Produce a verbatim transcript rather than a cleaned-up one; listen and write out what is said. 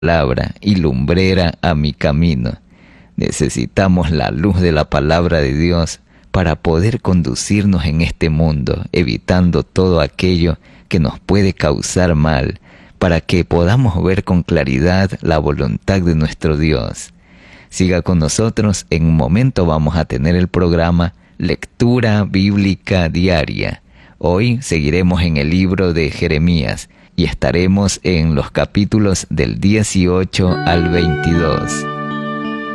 palabra y lumbrera a mi camino. Necesitamos la luz de la palabra de Dios para poder conducirnos en este mundo, evitando todo aquello que nos puede causar mal, para que podamos ver con claridad la voluntad de nuestro Dios. Siga con nosotros, en un momento vamos a tener el programa Lectura Bíblica Diaria. Hoy seguiremos en el libro de Jeremías y estaremos en los capítulos del dieciocho al veintidós.